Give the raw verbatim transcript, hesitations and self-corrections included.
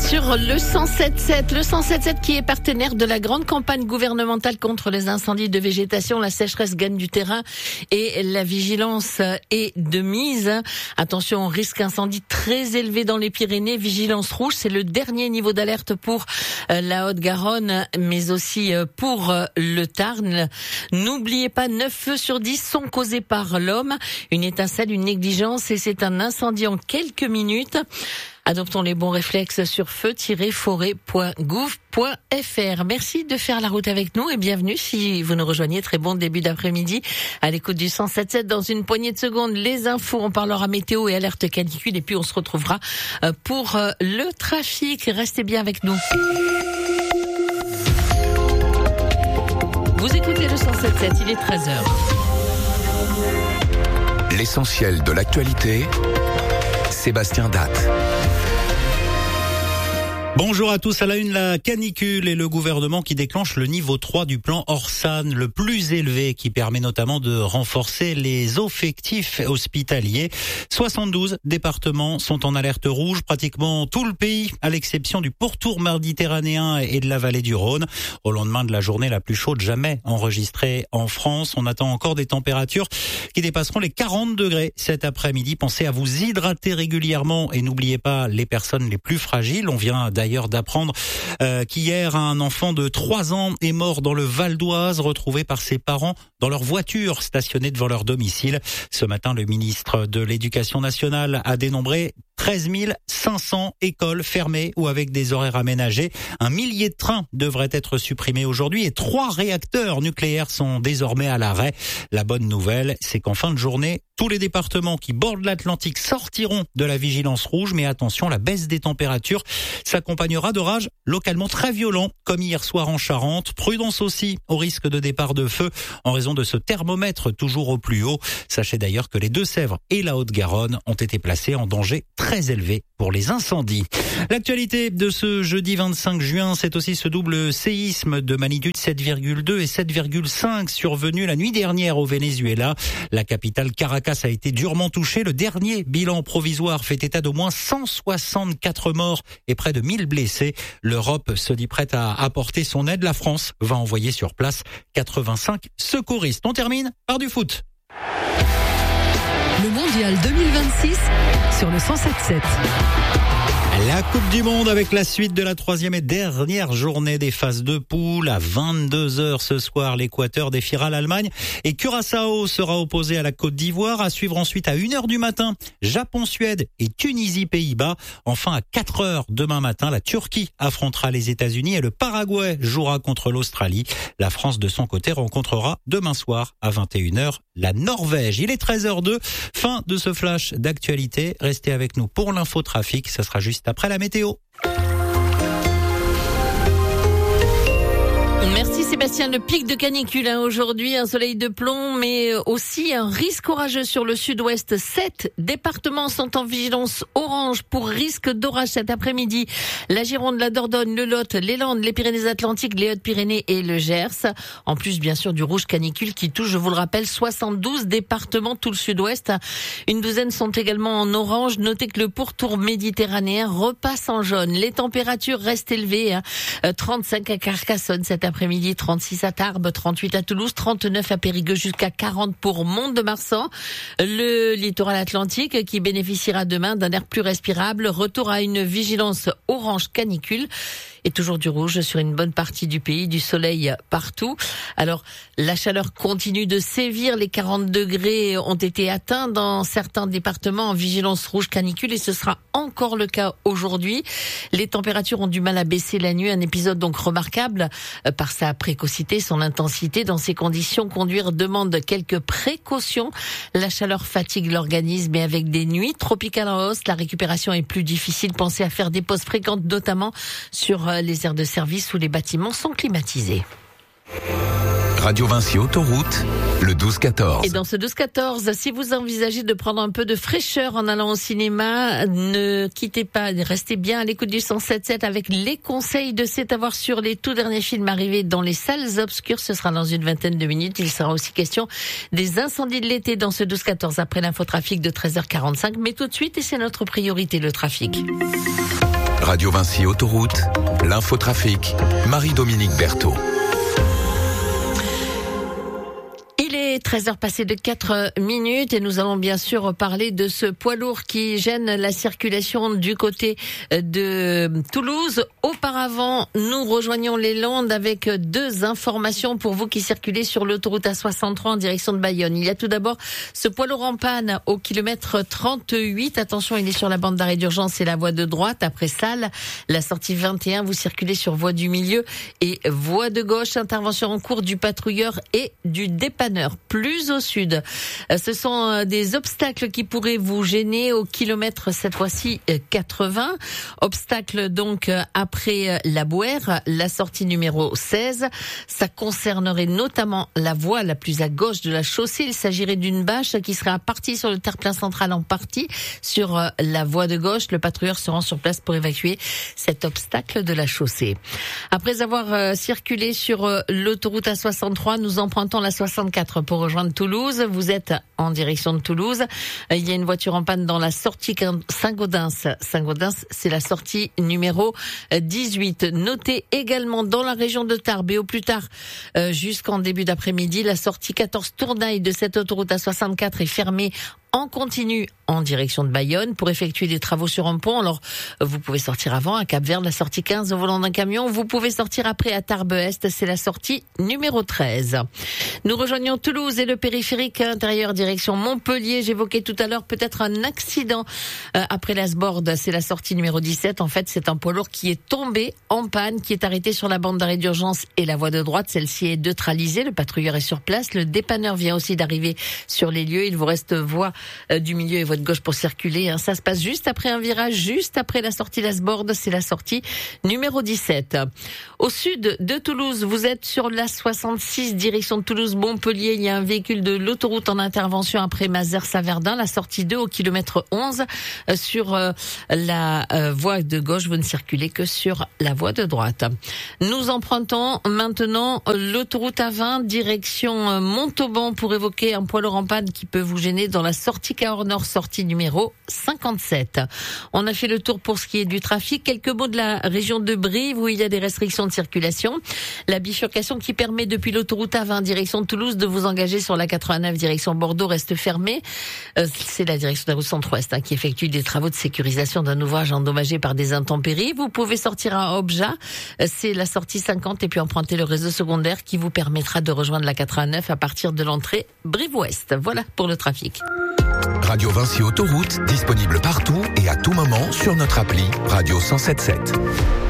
sur le cent sept sept. Le cent sept sept qui est partenaire de la grande campagne gouvernementale contre les incendies de végétation. La sécheresse gagne du terrain et la vigilance est de mise. Attention, risque incendie très élevé dans les Pyrénées. Vigilance rouge, c'est le dernier niveau d'alerte pour la Haute-Garonne, mais aussi pour le Tarn. N'oubliez pas, neuf feux sur dix sont causés par l'homme. Une étincelle, une négligence et c'est un incendie en quelques minutes. Adoptons les bons réflexes sur feu tiret forêt point gouv point f r. Merci de faire la route avec nous et bienvenue si vous nous rejoignez. Très bon début d'après-midi à l'écoute du cent sept sept. Dans une poignée de secondes, les infos, on parlera météo et alerte canicule et puis on se retrouvera pour le trafic. Restez bien avec nous. Vous écoutez le cent sept sept, il est treize heures. L'essentiel de l'actualité, Sébastien Datte. Bonjour à tous. À la une, la canicule et le gouvernement qui déclenche le niveau trois du plan Orsan, le plus élevé, qui permet notamment de renforcer les effectifs hospitaliers. soixante-douze départements sont en alerte rouge, pratiquement tout le pays, à l'exception du pourtour méditerranéen et de la vallée du Rhône. Au lendemain de la journée la plus chaude jamais enregistrée en France, on attend encore des températures qui dépasseront les quarante degrés cet après-midi. Pensez à vous hydrater régulièrement et n'oubliez pas les personnes les plus fragiles. On vient d'ailleurs d'apprendre euh, qu'hier un enfant de trois ans est mort dans le Val d'Oise, retrouvé par ses parents dans leur voiture stationnée devant leur domicile. Ce matin, le ministre de l'Éducation nationale a dénombré treize mille cinq cents écoles fermées ou avec des horaires aménagés. Un millier de trains devraient être supprimés aujourd'hui et trois réacteurs nucléaires sont désormais à l'arrêt. La bonne nouvelle, c'est qu'en fin de journée, tous les départements qui bordent l'Atlantique sortiront de la vigilance rouge. Mais attention, la baisse des températures s'accompagnera d'orages localement très violents, comme hier soir en Charente. Prudence aussi au risque de départ de feu en raison de ce thermomètre toujours au plus haut. Sachez d'ailleurs que les Deux-Sèvres et la Haute-Garonne ont été placés en danger très élevé pour les incendies. L'actualité de ce jeudi vingt-cinq juin, c'est aussi ce double séisme de magnitude sept virgule deux et sept virgule cinq survenu la nuit dernière au Venezuela. La capitale Caracas a été durement touchée. Le dernier bilan provisoire fait état d'au moins cent soixante-quatre morts et près de mille blessés. L'Europe se dit prête à apporter son aide. La France va envoyer sur place quatre-vingt-cinq secouristes. On termine par du foot. Le mondial deux mille vingt-six sur le cent sept sept. La Coupe du Monde avec la suite de la troisième et dernière journée des phases de poule. À vingt-deux heures ce soir, l'Équateur défiera l'Allemagne et Curaçao sera opposé à la Côte d'Ivoire. À suivre ensuite à une heure du matin, Japon-Suède et Tunisie-Pays-Bas. Enfin à quatre heures demain matin, la Turquie affrontera les États-Unis et le Paraguay jouera contre l'Australie. La France de son côté rencontrera demain soir à vingt et une heures la Norvège. Il est treize heures deux, fin de ce flash d'actualité. Restez avec nous pour l'infotrafic, ça sera juste après la météo. Merci Sébastien. Le pic de canicule hein, aujourd'hui, un soleil de plomb, mais aussi un risque orageux sur le sud-ouest. Sept départements sont en vigilance orange pour risque d'orage cet après-midi. La Gironde, la Dordogne, le Lot, les Landes, les Pyrénées-Atlantiques, les Hautes-Pyrénées et le Gers. En plus, bien sûr, du rouge canicule qui touche, je vous le rappelle, soixante-douze départements, tout le sud-ouest. Une douzaine sont également en orange. Notez que le pourtour méditerranéen repasse en jaune. Les températures restent élevées. Hein. trente-cinq à Carcassonne cet après-midi, trente-six à Tarbes, trente-huit à Toulouse, trente-neuf à Périgueux, jusqu'à quarante pour Mont-de-Marsan. Le littoral atlantique qui bénéficiera demain d'un air plus respirable. Retour à une vigilance orange canicule. Et toujours du rouge sur une bonne partie du pays, du soleil partout. Alors, la chaleur continue de sévir. Les quarante degrés ont été atteints dans certains départements en vigilance rouge canicule et ce sera encore le cas aujourd'hui. Les températures ont du mal à baisser la nuit. Un épisode donc remarquable par sa précocité, son intensité. Dans ces conditions, conduire demande quelques précautions. La chaleur fatigue l'organisme et avec des nuits tropicales en hausse, la récupération est plus difficile. Pensez à faire des pauses fréquentes, notamment sur les aires de service où les bâtiments sont climatisés. Radio Vinci Autoroute, le douze quatorze. Et dans ce douze quatorze, si vous envisagez de prendre un peu de fraîcheur en allant au cinéma, ne quittez pas, restez bien à l'écoute du cent sept sept avec les conseils de C'est à voir sur les tout derniers films arrivés dans les salles obscures. Ce sera dans une vingtaine de minutes. Il sera aussi question des incendies de l'été dans ce douze quatorze après l'infotrafic de treize heures quarante-cinq. Mais tout de suite, et c'est notre priorité, le trafic. Radio Vinci Autoroute, l'infotrafic, Marie-Dominique Berthaud. Il est treize heures passées de quatre minutes et nous allons bien sûr parler de ce poids lourd qui gêne la circulation du côté de Toulouse. Auparavant, nous rejoignons les Landes avec deux informations pour vous qui circulez sur l'autoroute A soixante-trois en direction de Bayonne. Il y a tout d'abord ce poids lourd en panne au kilomètre trente-huit. Attention, il est sur la bande d'arrêt d'urgence et la voie de droite. Après Salles, la sortie vingt et un, vous circulez sur voie du milieu et voie de gauche. Intervention en cours du patrouilleur et du dépanneur. Plus au sud, ce sont des obstacles qui pourraient vous gêner au kilomètre cette fois-ci quatre-vingts. Obstacles donc après la Bouère, la sortie numéro seize. Ça concernerait notamment la voie la plus à gauche de la chaussée. Il s'agirait d'une bâche qui serait en partie sur le terre-plein central, en partie sur la voie de gauche. Le patrouilleur se rend sur place pour évacuer cet obstacle de la chaussée. Après avoir circulé sur l'autoroute A soixante-trois, nous empruntons la soixante-quatre pour rejoindre Toulouse. Vous êtes en direction de Toulouse. Il y a une voiture en panne dans la sortie Saint-Gaudens. Saint-Gaudens, c'est la sortie numéro dix-huit. Notez également dans la région de Tarbes et au plus tard euh, jusqu'en début d'après-midi, la sortie quatorze Tournaille de cette autoroute A soixante-quatre est fermée en continu en direction de Bayonne pour effectuer des travaux sur un pont. Alors, vous pouvez sortir avant à Cap-Vert, la sortie quinze au volant d'un camion. Vous pouvez sortir après à Tarbes-Est, c'est la sortie numéro treize. Nous rejoignons Toulouse et le périphérique intérieur direction Montpellier. J'évoquais tout à l'heure peut-être un accident euh, après l'Asborde, c'est la sortie numéro dix-sept. En fait, c'est un poids lourd qui est tombé en panne, qui est arrêté sur la bande d'arrêt d'urgence et la voie de droite. Celle-ci est neutralisée, le patrouilleur est sur place. Le dépanneur vient aussi d'arriver sur les lieux. Il vous reste voie du milieu et voie de gauche pour circuler. Ça se passe juste après un virage, juste après la sortie Lasborde. C'est la sortie numéro dix-sept. Au sud de Toulouse, vous êtes sur la soixante-six, direction de Toulouse-Montpellier. Il y a un véhicule de l'autoroute en intervention après Mazères-Saverdin. La sortie deux au kilomètre onze. Sur la voie de gauche, vous ne circulez que sur la voie de droite. Nous empruntons maintenant l'autoroute A vingt, direction Montauban, pour évoquer un poids lourd en panne qui peut vous gêner dans la sortie Cahors Nord, sortie numéro cinquante-sept. On a fait le tour pour ce qui est du trafic. Quelques mots de la région de Brive où il y a des restrictions de circulation. La bifurcation qui permet depuis l'autoroute A vingt direction de Toulouse de vous engager sur la quatre-vingt-neuf direction Bordeaux reste fermée. Euh, c'est la direction de la route centre-ouest hein, qui effectue des travaux de sécurisation d'un ouvrage endommagé par des intempéries. Vous pouvez sortir à Obja, c'est la sortie cinquante, et puis emprunter le réseau secondaire qui vous permettra de rejoindre la quatre-vingt-neuf à partir de l'entrée Brive-Ouest. Voilà pour le trafic. Radio Vinci Autoroute, disponible partout et à tout moment sur notre appli Radio cent sept sept.